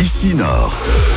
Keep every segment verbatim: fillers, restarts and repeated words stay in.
Ici Nord.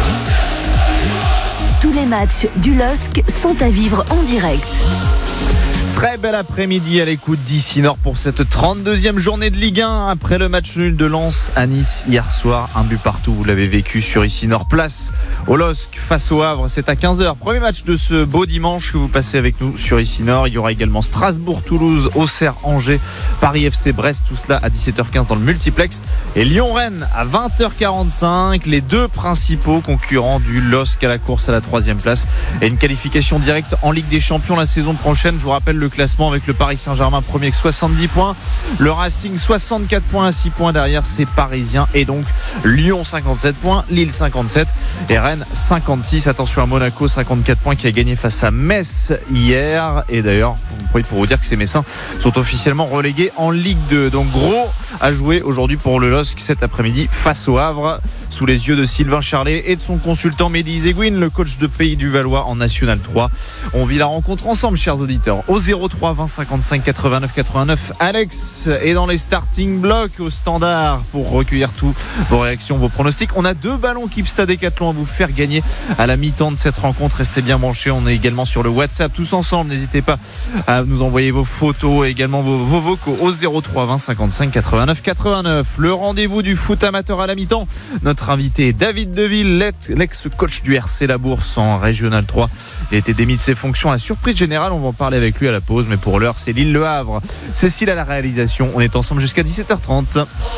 Tous les matchs du L O S C sont à vivre en direct. Très bel après-midi à l'écoute d'Ici Nord pour cette trente-deuxième journée de Ligue un après le match nul de Lens à Nice hier soir. Un but partout, vous l'avez vécu sur Ici Nord. Place au L O S C face au Havre, c'est à quinze heures. Premier match de ce beau dimanche que vous passez avec nous sur Ici Nord. Il y aura également Strasbourg-Toulouse, Auxerre, Angers, Paris F C Brest, tout cela à dix-sept heures quinze dans le multiplex. Et Lyon-Rennes à vingt heures quarante-cinq, les deux principaux concurrents du L O S C à la course à la troisième place. Et une qualification directe en Ligue des Champions la saison prochaine. Je vous rappelle le classement avec le Paris Saint-Germain premier avec soixante-dix points, le Racing soixante-quatre points à six points derrière ces Parisiens, et donc Lyon cinquante-sept points, Lille cinquante-sept et Rennes cinquante-six. Attention à Monaco cinquante-quatre points qui a gagné face à Metz hier, et d'ailleurs pour vous dire que ces Messins sont officiellement relégués en Ligue deux. Donc gros à jouer aujourd'hui pour le L O S C cet après-midi face au Havre, sous les yeux de Sylvain Charlet et de son consultant Mehdi Zegouine, le coach de Pays du Valois en National trois. On vit la rencontre ensemble, chers auditeurs, au zéro trois vingt cinquante-cinq quatre-vingt-neuf quatre-vingt-neuf. Alex est dans les starting blocks au standard pour recueillir tous vos réactions, vos pronostics. On a deux ballons Kipsta Décathlon à vous faire gagner à la mi-temps de cette rencontre. Restez bien branchés. On est également sur le WhatsApp tous ensemble. N'hésitez pas à nous envoyer vos photos et également vos, vos vocaux au zéro trois vingt cinquante-cinq quatre-vingt-neuf quatre-vingt-neuf. Le rendez-vous du foot amateur à la mi-temps. Notre invité est David Deville, l'ex-coach du R C La Bourse en Régional trois. Il a été démis de ses fonctions à la surprise générale. On va en parler avec lui à la pause, mais pour l'heure c'est Lille-Le Havre. Cécile à la réalisation. On est ensemble jusqu'à dix-sept heures trente.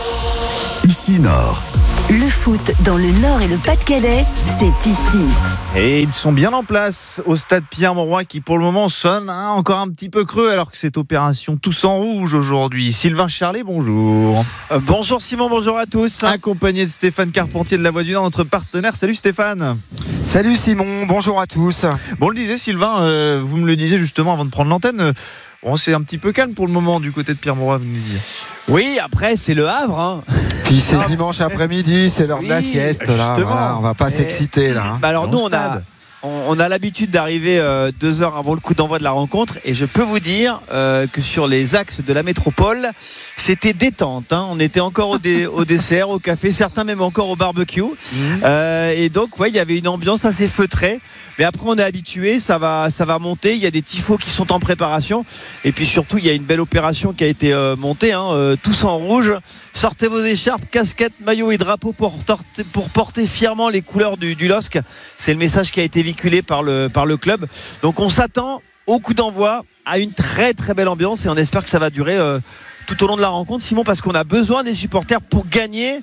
Ici Nord. Le foot dans le Nord et le Pas-de-Calais, c'est ici. Et ils sont bien en place au stade Pierre-Mauroy qui pour le moment sonne hein, encore un petit peu creux alors que cette opération tous en rouge aujourd'hui. Sylvain Charlet, bonjour. Euh, bonjour Simon, bonjour à tous. Accompagné de Stéphane Carpentier de La Voix du Nord, notre partenaire. Salut Stéphane. Salut Simon, bonjour à tous. Bon, on le disait Sylvain, euh, vous me le disiez justement avant de prendre l'antenne. Euh, Bon, c'est un petit peu calme pour le moment du côté de Pierre-Mauroy, vous nous disiez. Oui, après c'est le Havre. Hein. Puis c'est dimanche après-midi, c'est l'heure oui, de la sieste là. Voilà, on va pas et... s'exciter là. Hein. Bah alors nous on a, on, on a l'habitude d'arriver euh, deux heures avant le coup d'envoi de la rencontre, et je peux vous dire euh, que sur les axes de la métropole, c'était détente. Hein. On était encore au, dé, au dessert, au café, certains même encore au barbecue. Mmh. Euh, et donc ouais, il y avait une ambiance assez feutrée. Mais après on est habitué, ça va, ça va monter. Il y a des tifos qui sont en préparation. Et puis surtout il y a une belle opération qui a été euh, montée, hein, euh, tous en rouge. Sortez vos écharpes, casquettes, maillots et drapeaux pour, torter, pour porter fièrement les couleurs du, du L O S C. C'est le message qui a été véhiculé par le, par le club. Donc on s'attend au coup d'envoi à une très très belle ambiance, et on espère que ça va durer euh, tout au long de la rencontre, Simon, parce qu'on a besoin des supporters pour gagner.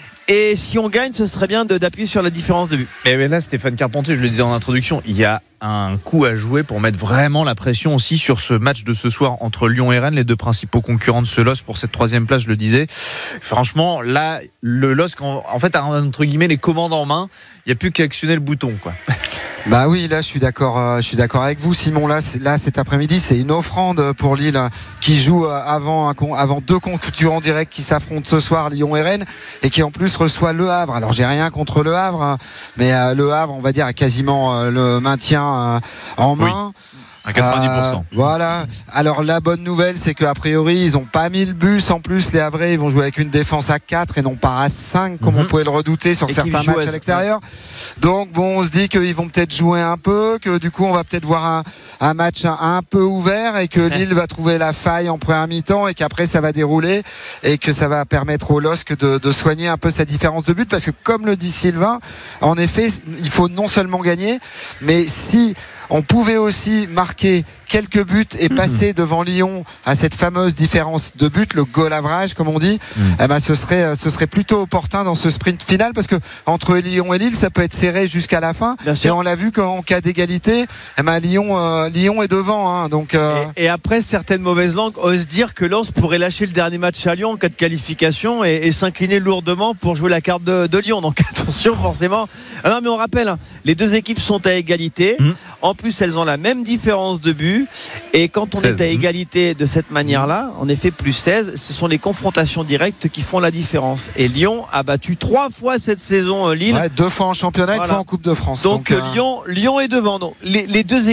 Et si on gagne, ce serait bien de, d'appuyer sur la différence de but. Et bien là, Stéphane Carpentier, je le disais en introduction, il y a un coup à jouer pour mettre vraiment la pression aussi sur ce match de ce soir entre Lyon et Rennes, les deux principaux concurrents de ce L O S C pour cette troisième place, je le disais. Franchement, là, le L O S C, en, en fait, a entre guillemets les commandes en main. Il n'y a plus qu'à actionner le bouton, quoi. Bah oui, là je suis d'accord, euh, je suis d'accord avec vous, Simon. Là, là cet après-midi, c'est une offrande pour Lille hein, qui joue euh, avant, un, avant deux concurrents directs qui s'affrontent ce soir, Lyon et Rennes, et qui en plus reçoit Le Havre. Alors j'ai rien contre Le Havre, hein, mais euh, Le Havre, on va dire, a quasiment euh, le maintien euh, en main. Oui. À quatre-vingt-dix pour cent. Euh, voilà. Alors la bonne nouvelle, c'est qu'a priori ils n'ont pas mis le bus. En plus, les Havrais, ils vont jouer avec une défense à quatre et non pas à cinq comme mm-hmm. on pouvait le redouter sur et certains matchs à l'extérieur. Donc bon, on se dit qu'ils vont peut-être jouer un peu, que du coup on va peut-être voir un, un match un, un peu ouvert, et que Lille va trouver la faille en première mi-temps, et qu'après ça va dérouler, et que ça va permettre au L O S C de, de soigner un peu sa différence de but, parce que comme le dit Sylvain, en effet, il faut non seulement gagner, mais si on pouvait aussi marquer quelques buts et passer mmh. devant Lyon à cette fameuse différence de but, le goal average comme on dit, mmh. eh ben ce serait ce serait plutôt opportun dans ce sprint final, parce que entre Lyon et Lille ça peut être serré jusqu'à la fin. Et on l'a vu qu'en cas d'égalité, eh ben Lyon euh, Lyon est devant. Hein, donc euh... et, et après, certaines mauvaises langues osent dire que Lens pourrait lâcher le dernier match à Lyon en cas de qualification et, et s'incliner lourdement pour jouer la carte de, de Lyon. Donc attention forcément. Ah non mais on rappelle, hein, les deux équipes sont à égalité. Mmh. En plus, elles ont la même différence de but. Et quand on seize. Est à égalité de cette manière-là, en effet, plus seize, ce sont les confrontations directes qui font la différence. Et Lyon a battu trois fois cette saison Lille. Ouais, deux fois en championnat, voilà. Une fois en Coupe de France. Donc, Donc euh... Lyon, Lyon est devant. Donc, les, les deux équipes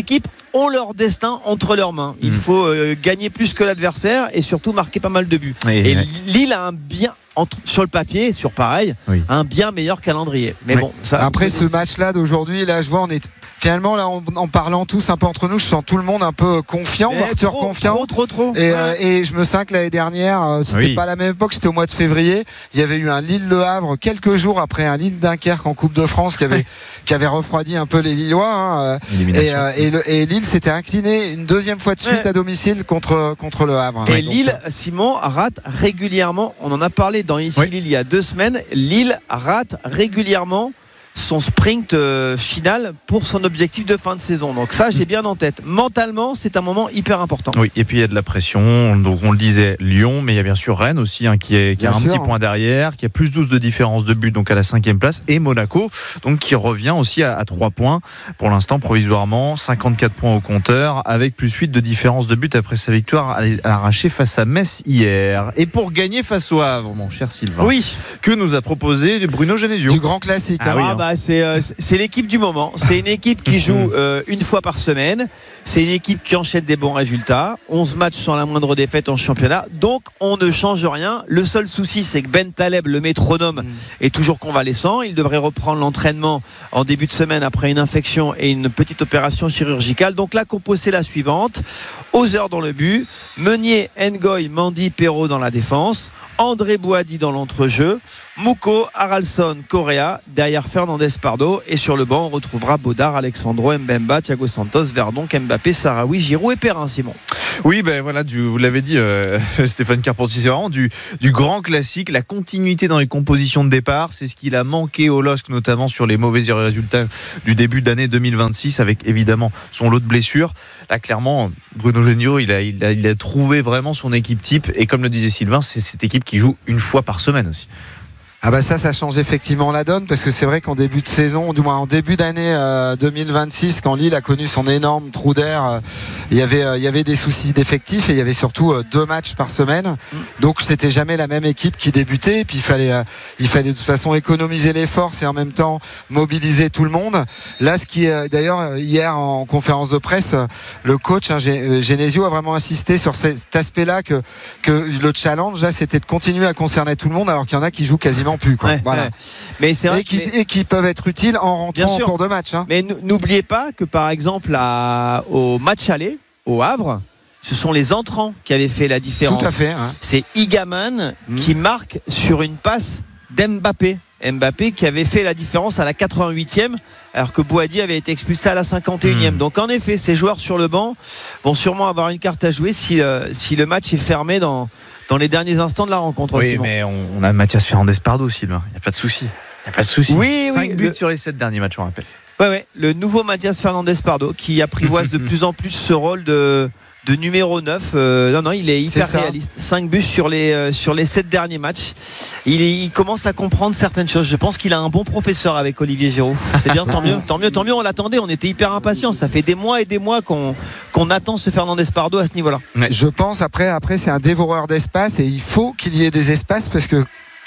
ont leur destin entre leurs mains. Il mmh. faut euh, gagner plus que l'adversaire et surtout marquer pas mal de buts. Oui, et oui. Lille a un bien entre, sur le papier, sur pareil, oui. un bien meilleur calendrier. Mais oui. bon, ça, après ce match-là d'aujourd'hui, là, je vois, on est finalement là en, en parlant tous un peu entre nous, je sens tout le monde un peu confiant, voire surconfiant. Trop, trop, trop. Et, ouais. euh, et je me sens que l'année dernière, c'était oui. pas la même époque, c'était au mois de février. Il y avait eu un Lille-Le Havre quelques jours après un Lille-Dunkerque en Coupe de France qui avait qui avait refroidi un peu les Lillois. Hein, et, euh, et, le, et Lille s'était incliné une deuxième fois de suite ouais. à domicile contre contre le Havre. Et ouais, Lille, donc, Simon rate régulièrement. On en a parlé dans Ici oui. Lille il y a deux semaines. Lille rate régulièrement son sprint euh, final pour son objectif de fin de saison. Donc ça, j'ai bien en tête. Mentalement, c'est un moment hyper important. Oui, et puis il y a de la pression. Donc on le disait, Lyon, mais il y a bien sûr Rennes aussi, hein, qui, est, qui a un sûr, petit hein. point derrière, qui a plus douze de différence de but, donc à la cinquième place, et Monaco, donc qui revient aussi à, à trois points. Pour l'instant, provisoirement, cinquante-quatre points au compteur, avec plus huit de différence de but après sa victoire à l'arraché face à Metz hier. Et pour gagner face au Havre, mon cher Sylvain, oui. que nous a proposé Bruno Genesio. Du grand classique. Ah, hein. oui, hein. Bah, c'est, euh, c'est l'équipe du moment. C'est une équipe qui joue euh, une fois par semaine. C'est une équipe qui enchaîne des bons résultats. onze matchs sans la moindre défaite en championnat. Donc on ne change rien. Le seul souci, c'est que Ben Taleb, le métronome, mmh. est toujours convalescent. Il devrait reprendre l'entraînement en début de semaine après une infection et une petite opération chirurgicale. Donc la compo, c'est la suivante. Ozer dans le but, Meunier, Ngoy, Mandy, Perrault dans la défense, André Boadi dans l'entrejeu, Mouko, Haralson, Correa, derrière Fernandez Pardo, et sur le banc on retrouvera Baudard, Alexandro, Mbemba, Thiago Santos, Verdon, Mbappé, Sarawi, Giroud et Perrin. Simon. Oui, ben voilà, du, vous l'avez dit, euh, Stéphane Carpentier, c'est vraiment du, du grand classique, la continuité dans les compositions de départ, c'est ce qu'il a manqué au L O S C, notamment sur les mauvais résultats du début d'année deux mille vingt-six, avec évidemment son lot de blessures. Là, clairement, Bruno Genesio, il a, il a, il a trouvé vraiment son équipe type, et comme le disait Sylvain, c'est cette équipe qui joue une fois par semaine aussi. Ah bah ça, ça change effectivement la donne, parce que c'est vrai qu'en début de saison, du moins en début d'année euh, deux mille vingt-six, quand Lille a connu son énorme trou d'air, euh, il y avait euh, il y avait des soucis d'effectifs et il y avait surtout euh, deux matchs par semaine. Donc c'était jamais la même équipe qui débutait. Et puis il fallait euh, il fallait de toute façon économiser les forces et en même temps mobiliser tout le monde. Là, ce qui est d'ailleurs hier en conférence de presse, le coach hein, Genesio a vraiment insisté sur cet aspect-là que que le challenge là, c'était de continuer à concerner tout le monde, alors qu'il y en a qui jouent quasiment plus quoi. Ouais, voilà. Ouais. Mais c'est vrai et, qui, mais... et qui peuvent être utiles en rentrant en cours de match. Hein. Mais n'oubliez pas que par exemple à, au match aller au Havre, ce sont les entrants qui avaient fait la différence. Tout à fait. Hein. C'est Igaman mmh. qui marque sur une passe d'Mbappé. Mbappé qui avait fait la différence à la quatre-vingt-huitième, alors que Boadi avait été expulsé à la cinquante et unième. Mmh. Donc en effet, ces joueurs sur le banc vont sûrement avoir une carte à jouer si, euh, si le match est fermé dans dans les derniers instants de la rencontre. Oui, Simon. mais on, on a Mathias Fernandez Pardo, Sylvain. Il n'y a pas de souci. Il n'y a pas de souci. Oui, cinq oui, buts le... sur les sept derniers matchs, on rappelle. Ouais, ouais. Le nouveau Mathias Fernandez Pardo qui apprivoise de plus en plus ce rôle de, de numéro neuf. Euh, non, non, il est hyper réaliste. cinq buts sur les, euh, sur les sept derniers matchs. Il, est, il commence à comprendre certaines choses. Je pense qu'il a un bon professeur avec Olivier Giroud. C'est bien, tant mieux, tant mieux, tant mieux. On l'attendait, on était hyper impatients. Ça fait des mois et des mois qu'on, qu'on attend ce Fernandez Pardo à ce niveau-là. Ouais. Je pense, après, après c'est un dévoreur d'espace et il faut qu'il y ait des espaces parce que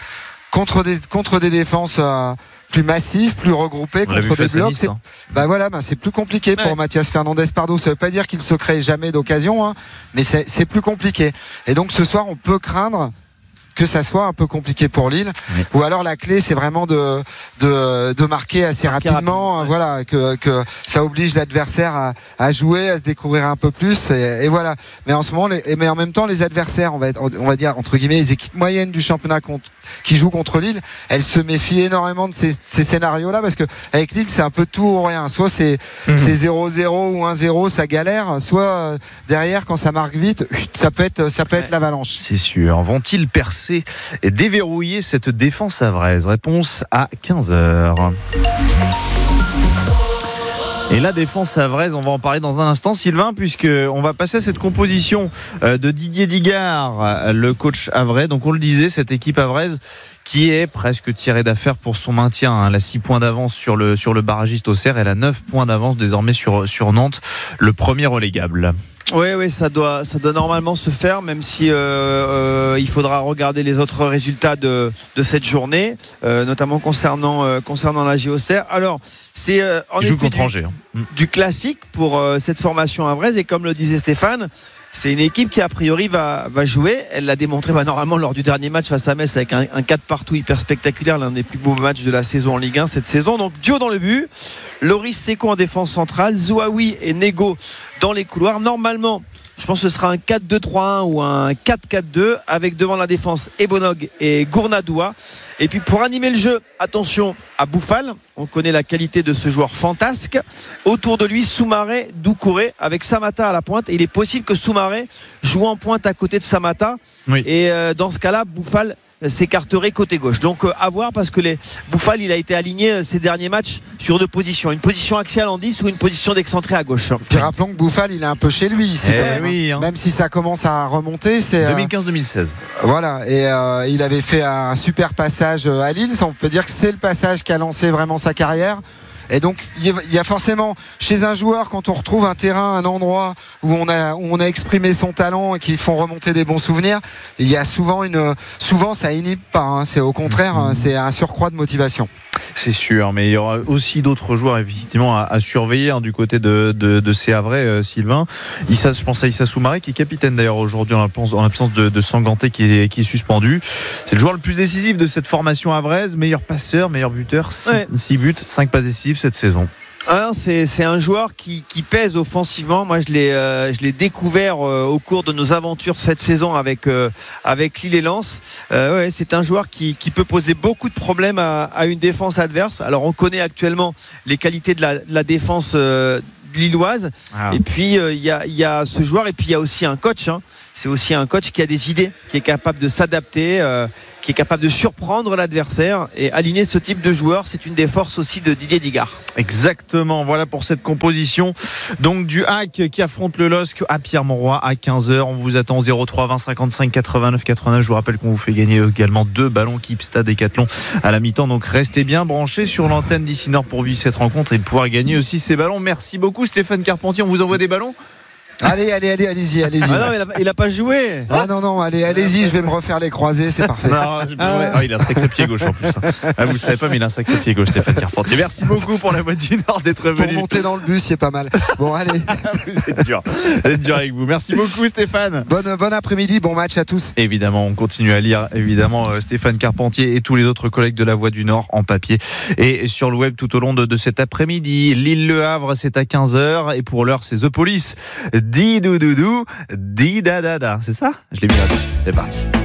contre des, contre des défenses euh, plus massives, plus regroupées, on contre des blocs, nice, c'est, hein. bah voilà, bah c'est plus compliqué ouais. pour Mathias Fernandez Pardo. Ça veut pas dire qu'il se crée jamais d'occasion, hein, mais c'est, c'est plus compliqué. Et donc ce soir, on peut craindre que ça soit un peu compliqué pour Lille, oui. ou alors la clé c'est vraiment de de, de marquer assez marquer rapidement, rapidement ouais. voilà, que que ça oblige l'adversaire à, à jouer, à se découvrir un peu plus, et, et voilà. Mais en ce moment, les, mais en même temps, les adversaires, on va être, on va dire entre guillemets, les équipes moyennes du championnat contre, qui jouent contre Lille, elles se méfient énormément de ces, ces scénarios-là, parce que avec Lille, c'est un peu tout ou rien. Soit c'est mmh. c'est zéro zéro ou un zéro, ça galère, soit euh, derrière quand ça marque vite, ça peut être ça peut être ouais. l'avalanche. C'est sûr. Vont-ils percer et déverrouiller cette défense havraise? Réponse à quinze heures. Et la défense havraise, on va en parler dans un instant, Sylvain, puisqu'on va passer à cette composition de Didier Digard, le coach havrais. Donc on le disait, cette équipe havraise qui est presque tirée d'affaire pour son maintien. Elle a six points d'avance sur le, sur le barragiste Auxerre. Elle a neuf points d'avance désormais sur, sur Nantes, le premier relégable. Oui, oui, ça doit, ça doit normalement se faire, même si euh, euh, il faudra regarder les autres résultats de, de cette journée, euh, notamment concernant, euh, concernant la J O C R. Alors, c'est euh, en Il joue effet contre du, Angers. Hein. du classique pour euh, cette formation havraise, et comme le disait Stéphane, c'est une équipe qui a priori va, va jouer. Elle l'a démontré bah, normalement lors du dernier match face à Metz avec un, un quatre partout hyper spectaculaire, l'un des plus beaux matchs de la saison en Ligue un cette saison. Donc Dio dans le but, Loris Seco en défense centrale, Zouaoui et Nego dans les couloirs. Normalement, je pense que ce sera un quatre deux trois un ou un quatre quatre deux avec devant la défense Ebonog et Gournadoua. Et puis pour animer le jeu, attention à Bouffal. On connaît la qualité de ce joueur fantasque. Autour de lui, Soumaré, Doucouré avec Samata à la pointe. Et il est possible que Soumaré joue en pointe à côté de Samata. Oui. Et euh, dans ce cas-là, Bouffal s'écarterait côté gauche. Donc euh, à voir, parce que les Bouffal, il a été aligné euh, ces derniers matchs sur deux positions, une position axiale en dix ou une position d'excentré à gauche. Puis rappelons que Bouffal, il est un peu chez lui ici, Eh quand même, oui, hein. hein. Même si ça commence à remonter, c'est euh, deux mille quinze deux mille seize. voilà. Et euh, il avait fait un super passage à Lille. Ça, on peut dire que c'est le passage qui a lancé vraiment sa carrière. Et donc il y a forcément chez un joueur, quand on retrouve un terrain, un endroit où on a, où on a exprimé son talent et qui font remonter des bons souvenirs, il y a souvent une, souvent ça inhibe pas, hein. C'est au contraire, mmh. c'est un surcroît de motivation. C'est sûr, mais il y aura aussi d'autres joueurs effectivement à, à surveiller, hein, du côté de, de, de ces Havrais, euh, Sylvain. Issa, je pense à Issa Soumaré, qui est capitaine d'ailleurs aujourd'hui en l'absence, en l'absence de, de Sanganté qui est, qui est suspendu. C'est le joueur le plus décisif de cette formation havraise, meilleur passeur, meilleur buteur, six ouais. buts, cinq passes décisives cette saison. Ah, c'est, c'est un joueur qui, qui pèse offensivement. Moi, je l'ai, euh, je l'ai découvert euh, au cours de nos aventures cette saison avec, euh, avec Lille et Lens. Euh, ouais, c'est un joueur qui, qui peut poser beaucoup de problèmes à, à une défense adverse. Alors, on connaît actuellement les qualités de la, de la défense euh, lilloise. Ah. Et puis, il euh, y, a, y a ce joueur, et puis il y a aussi un coach. Hein. C'est aussi un coach qui a des idées, qui est capable de s'adapter, euh, qui est capable de surprendre l'adversaire, et aligner ce type de joueur, c'est une des forces aussi de Didier Digard. Exactement, voilà pour cette composition donc du H A C qui affronte le L O S C à Pierre-Mauroy à quinze heures. On vous attend zéro trois vingt cinquante-cinq quatre-vingt-neuf quatre-vingt-neuf. Je vous rappelle qu'on vous fait gagner également deux ballons Kipstad Décathlon à la mi-temps, donc restez bien branchés sur l'antenne d'Ici Nord pour vivre cette rencontre et pouvoir gagner aussi ces ballons. Merci beaucoup Stéphane Carpentier, on vous envoie des ballons. Allez, allez, allez, allez-y, allez-y. Ah non, il a, il a pas joué. Ah non, non, allez, allez-y, je vais me refaire les croisés, c'est parfait. Non, ah. Oh, il a un sacré pied gauche en plus. Ah, vous le savez pas, mais il a un sacré pied gauche, Stéphane Carpentier. Merci beaucoup pour la voix du Nord d'être venu. Pour monter dans le bus, c'est pas mal. Bon, allez. Vous êtes dur, vous êtes dur avec vous. Merci beaucoup, Stéphane. Bonne, bon après-midi, bon match à tous. Évidemment, on continue à lire, évidemment, Stéphane Carpentier et tous les autres collègues de la Voix du Nord en papier et sur le web tout au long de, de cet après-midi. Lille-Le Havre, c'est à quinze heures et pour l'heure, c'est The Police. Di-dou-dou-dou. Di da da da, c'est ça? Je l'ai mis là. C'est parti.